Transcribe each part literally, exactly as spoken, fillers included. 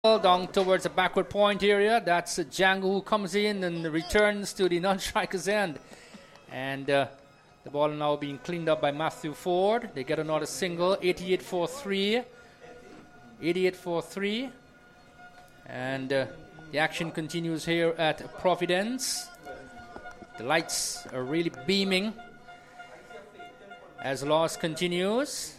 down towards the backward point area. That's uh, Django who comes in and returns to the non-striker's end. And uh, the ball now being cleaned up by Matthew Ford. They get another single, eighty-eight for three. eighty-eight for three. And uh, the action continues here at Providence. The lights are really beaming as loss continues.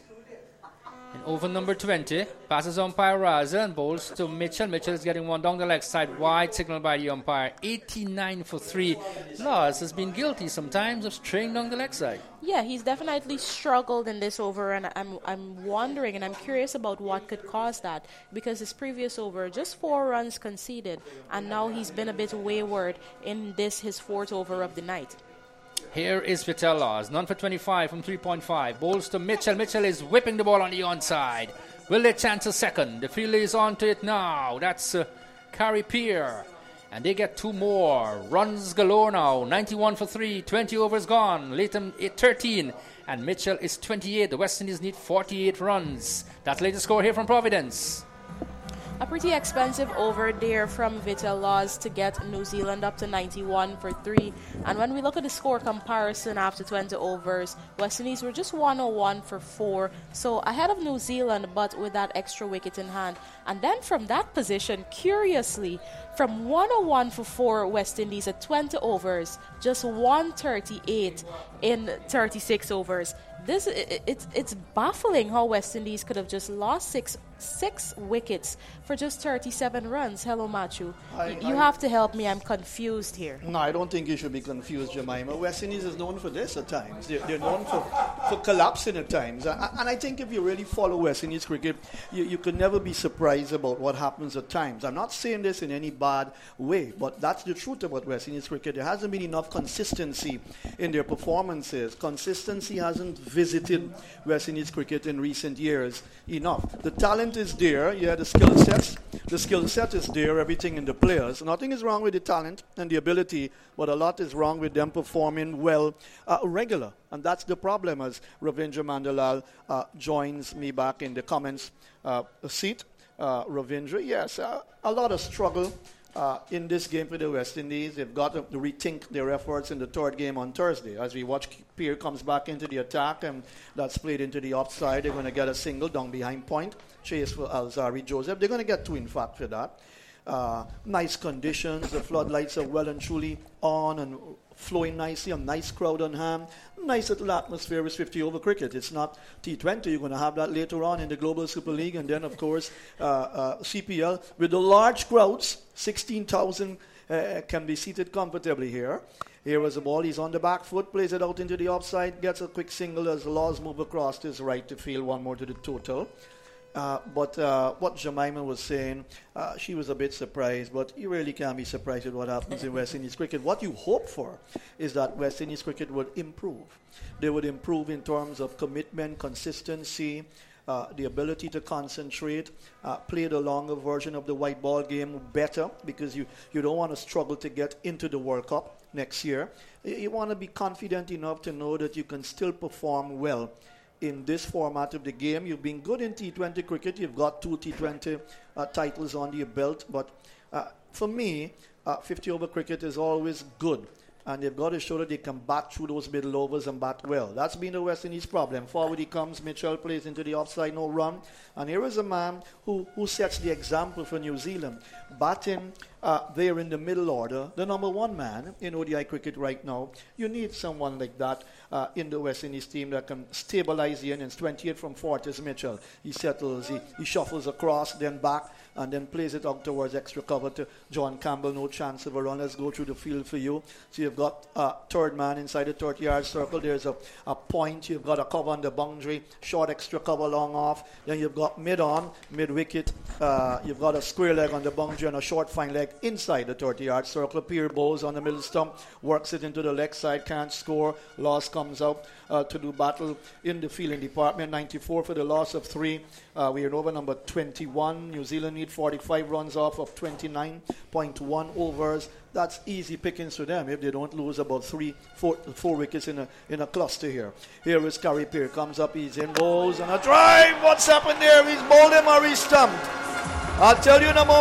And over number twenty, passes umpire Raza and bowls to Mitchell. Mitchell is getting one down the leg side, wide signal by the umpire. eighty-nine for three. Laws has been guilty sometimes of straying down the leg side. Yeah, he's definitely struggled in this over, and I'm I'm wondering and I'm curious about what could cause that, because his previous over, just four runs conceded, and now he's been a bit wayward in this, his fourth over of the night. Here is Vital Laws, none for twenty-five from three point five. Bowls to Mitchell. Mitchell is whipping the ball on the onside. Will they chance a second? The fielder is on to it now. That's uh, Carrie Peer. And they get two more. Runs galore now. ninety-one for three. twenty overs gone. Latham thirteen. And Mitchell is twenty-eight. The West Indies need forty-eight runs. That's the latest score here from Providence. A pretty expensive over there from Vital Laws to get New Zealand up to ninety-one for three. And when we look at the score comparison after twenty overs, West Indies were just one oh one for four. So ahead of New Zealand, but with that extra wicket in hand. And then from that position, curiously, from one oh one for four West Indies at twenty overs, just one thirty-eight in thirty-six overs. This it, it's it's baffling how West Indies could have just lost six six wickets for just thirty-seven runs. Hello, Machu. I, you I, have to help me. I'm confused here. No, I don't think you should be confused, Jemima. West Indies is known for this at times. They're, they're known for, for collapsing at times. And, and I think if you really follow West Indies cricket, you, you could never be surprised about what happens at times. I'm not saying this in any bad way, but that's the truth about West Indies cricket. There hasn't been enough consistency in their performances. Consistency hasn't visited West Indies cricket in recent years enough. The talent is there, yeah, the skill sets. The skill set is there, everything in the players. Nothing is wrong with the talent and the ability, but a lot is wrong with them performing well uh, regular. And that's the problem, as Ravindra Mandalal uh, joins me back in the comments uh, seat. Uh, Ravindra, yes, uh, a lot of struggle Uh, in this game for the West Indies. They've got to rethink their efforts in the third game on Thursday. As we watch, Peer comes back into the attack, and that's played into the offside. They're going to get a single down behind point. Chase for Alzari Joseph. They're going to get two, in fact, for that. Uh, nice conditions. The floodlights are well and truly on and flowing nicely. A nice crowd on hand. Nice little atmosphere with fifty over cricket. It's not T twenty. You're going to have that later on in the Global Super League, and then, of course, uh, uh, C P L. With the large crowds, sixteen thousand uh, can be seated comfortably here. Here was the ball. He's on the back foot, plays it out into the offside, gets a quick single as Laws move across to his right to field, one more to the total. Uh, but uh, what Jemima was saying, uh, she was a bit surprised, but you really can't be surprised with what happens in West Indies cricket. What you hope for is that West Indies cricket would improve. They would improve in terms of commitment, consistency, uh, the ability to concentrate, uh, play the longer version of the white ball game better, because you, you don't want to struggle to get into the World Cup next year. You, you want to be confident enough to know that you can still perform well in this format of the game. You've been good in T twenty cricket. You've got two T twenty uh, titles under your belt. But uh, for me, uh, fifty over cricket is always good. And they've got to show that they can bat through those middle overs and bat well. That's been the West Indies problem. Forward he comes, Mitchell plays into the offside, no run. And here is a man who, who sets the example for New Zealand. Batting uh, there in the middle order, the number one man in O D I cricket right now. You need someone like that uh, in the West Indies team that can stabilize the innings. twenty-eight from Fortis Mitchell. He settles, he, he shuffles across, then back, and then plays it out towards extra cover to John Campbell. No chance of a run. Let's go through the field for you. So you've got a uh, third man inside the thirty-yard circle. There's a, a point. You've got a cover on the boundary. Short extra cover, long off. Then you've got mid-on, mid-wicket. Uh, you've got a square leg on the boundary and a short fine leg inside the thirty-yard circle. Peer bowls on the middle stump. Works it into the leg side. Can't score. Loss comes out uh, to do battle in the fielding department. ninety-four for the loss of three. Uh, we are in over number twenty-one. New Zealand need forty-five runs off of twenty-nine point one overs. That's easy pickings to them if they don't lose about three, four, four wickets in a in a cluster here. Here is Carrie Peer. Comes up, he's in, bowls, and a drive. What's happened there? He's bowled him or he's stumped. I'll tell you in a moment.